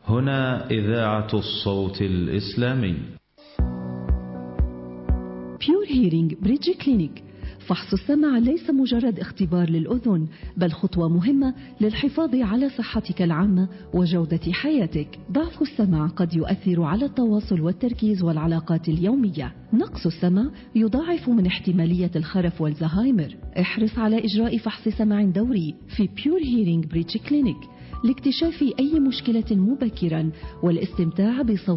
هنا إذاعة الصوت الإسلامي. بيور هيرينج بريدج كلينيك. فحص السمع ليس مجرد اختبار للأذن، بل خطوة مهمة للحفاظ على صحتك العامة وجودة حياتك. ضعف السمع قد يؤثر على التواصل والتركيز والعلاقات اليومية. نقص السمع يضاعف من احتمالية الخرف والزهايمر. احرص على إجراء فحص سمع دوري في بيور هيرينج بريدج كلينيك لاكتشاف أي مشكلة مبكرا والاستمتاع بصوت